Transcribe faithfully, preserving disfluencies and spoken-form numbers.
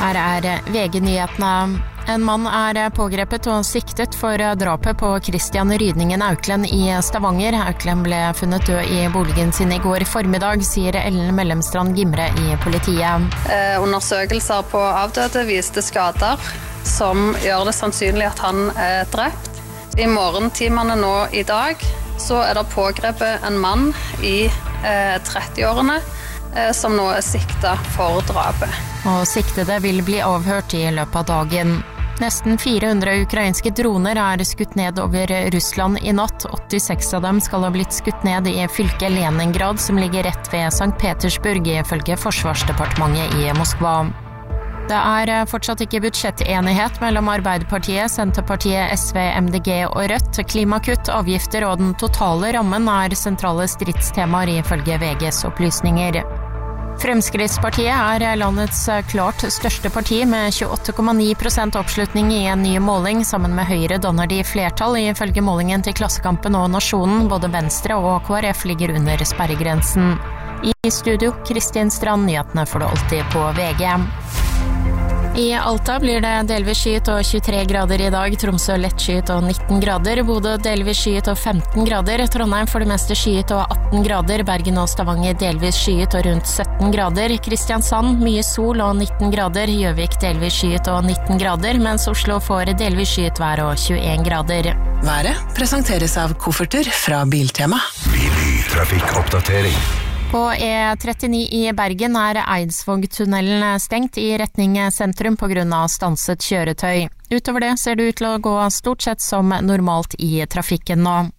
Her er V G-nyhetene. En mann er pågrepet og siktet for drapet på Christian Rydningen Auklend i Stavanger. Auklend ble funnet død i boligen sin i går formiddag, sier Ellen Mellemstrand Gimre i politiet. Eh, undersøkelser på avdøde viste skader som gjør det sannsynlig at han er drept. I morgentimene nå i dag så er det pågrepet en mann i eh, trettiårene eh, som nå er siktet for drapet. Og siktede vil bli avhørt i løpet av dagen. Nesten fire hundre ukrainske droner er skutt ned over Russland i natt. åttiseks av dem skal ha blitt skutt ned i fylket Leningrad, som ligger rett ved Sankt Petersburg, ifølge Forsvarsdepartementet i Moskva. Det er fortsatt ikke budsjettenighet mellom Arbeiderpartiet, Senterpartiet, S V, M D G og Rødt. Klimakutt, avgifter og den totale rammen er sentrale stridstemaer ifølge V G's opplysninger. Fremskrittspartiet er landets klart største parti med tjueåtte komma ni prosent oppslutning i en ny måling. Sammen med Høyre danner de flertall ifølge målingen til Klassekampen og Nasjonen. Både Venstre og K R F ligger under sperregrensen. I studio, Kristin Strand, nyhetene får du alltid på V G. I Alta blir det delvis skyet og tjuetre grader i dag, Tromsø lett skyet og nitten grader, Bodø delvis skyet og femten grader, Trondheim for det meste skyet og atten grader, Bergen og Stavanger delvis skyet og rundt sytten grader, Kristiansand mye sol og nitten grader, Gjøvik delvis skyet og nitten grader, mens Oslo får delvis skyet vær og tjueen grader. Været presenteres av kofferter fra Biltema. Billig trafikkoppdatering. På E trettini i Bergen er Eidsvågtunnelen stengt i retning sentrum på grunn av stanset kjøretøy. Utover det ser det ut til å gå stort sett som normalt i trafikken nå.